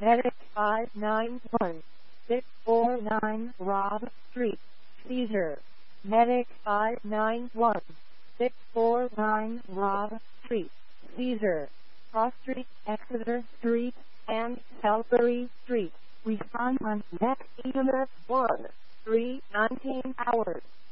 Medic 591-649 Robb Street, Seizure. Medic 591-649 Robb Street, Seizure. Cross Street, Exeter Street, and Salisbury Street. Respond on Next EMS 1, 3:19 hours.